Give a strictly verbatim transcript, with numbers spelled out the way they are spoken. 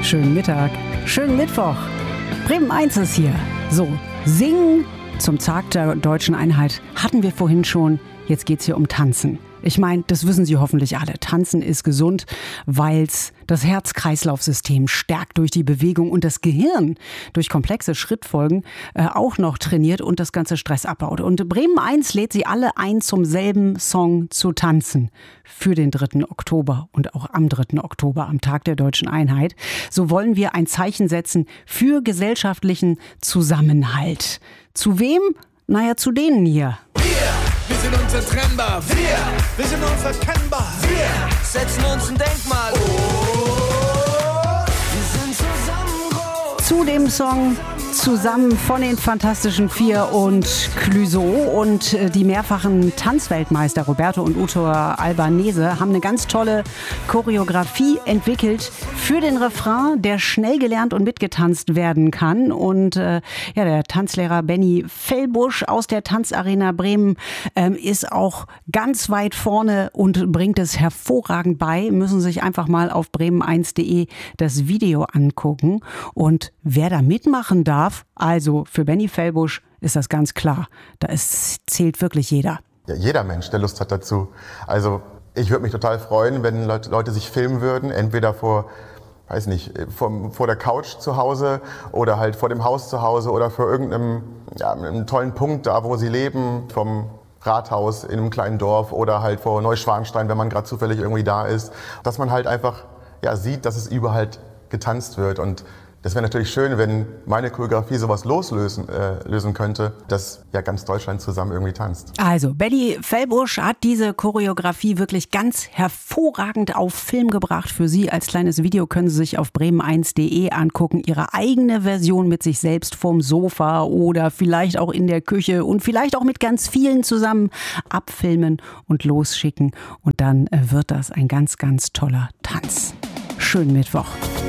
Schönen Mittag, schönen Mittwoch. Bremen eins ist hier. So, singen zum Tag der deutschen Einheit hatten wir vorhin schon. Jetzt geht's hier um Tanzen. Ich meine, das wissen Sie hoffentlich alle. Tanzen ist gesund, weil es das Herz-Kreislauf-System stärkt durch die Bewegung und das Gehirn durch komplexe Schrittfolgen äh, auch noch trainiert und das ganze Stress abbaut. Und Bremen eins lädt Sie alle ein, zum selben Song zu tanzen für den dritten Oktober und auch am dritten Oktober, am Tag der deutschen Einheit. So wollen wir ein Zeichen setzen für gesellschaftlichen Zusammenhalt. Zu wem? Naja, zu denen hier. Wir sind unzertrennbar, wir, wir sind unverkennbar, wir setzen uns ein Denkmal. Oh, wir sind zusammen groß. Zu dem Song Zusammen von den Fantastischen Vier und Clouseau und die mehrfachen Tanzweltmeister Roberto und Uto Albanese haben eine ganz tolle Choreografie entwickelt für den Refrain, der schnell gelernt und mitgetanzt werden kann. Und äh, ja, der Tanzlehrer Benny Fellbusch aus der Tanzarena Bremen ähm, ist auch ganz weit vorne und bringt es hervorragend bei. Müssen sich einfach mal auf bremen eins punkt de das Video angucken. Und wer da mitmachen darf, also für Benny Fellbusch ist das ganz klar. Da ist, zählt wirklich jeder. Ja, jeder Mensch, der Lust hat dazu. Also ich würde mich total freuen, wenn Leute, Leute sich filmen würden, entweder vor, weiß nicht, vor, vor der Couch zu Hause oder halt vor dem Haus zu Hause oder vor irgendeinem ja, einem tollen Punkt da, wo sie leben, vom Rathaus in einem kleinen Dorf oder halt vor Neuschwanstein, wenn man gerade zufällig irgendwie da ist. Dass man halt einfach ja, sieht, dass es überall getanzt wird. Und das wäre natürlich schön, wenn meine Choreografie sowas loslösen äh, lösen könnte, dass ja ganz Deutschland zusammen irgendwie tanzt. Also, Benny Fellbusch hat diese Choreografie wirklich ganz hervorragend auf Film gebracht. Für Sie als kleines Video können Sie sich auf bremen eins punkt de angucken. Ihre eigene Version mit sich selbst vom Sofa oder vielleicht auch in der Küche und vielleicht auch mit ganz vielen zusammen abfilmen und losschicken. Und dann wird das ein ganz, ganz toller Tanz. Schönen Mittwoch.